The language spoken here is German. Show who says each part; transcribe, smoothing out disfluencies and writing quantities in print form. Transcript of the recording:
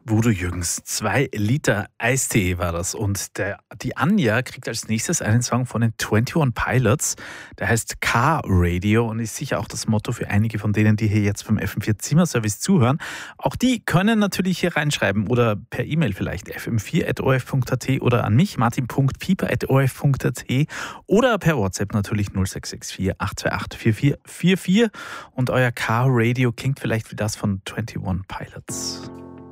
Speaker 1: Voodoo Jürgens, 2 Liter Eistee war das. Und die Anja kriegt als nächstes einen Song von den 21 Pilots. Der heißt Car Radio und ist sicher auch das Motto für einige von denen, die hier jetzt beim FM4 Zimmerservice zuhören. Auch die können natürlich hier reinschreiben oder per E-Mail vielleicht fm4@orf.at oder an mich martin.pieper@orf.at oder per WhatsApp natürlich 0664 828 4444. Und euer Car Radio klingt vielleicht wie das von 21 Pilots.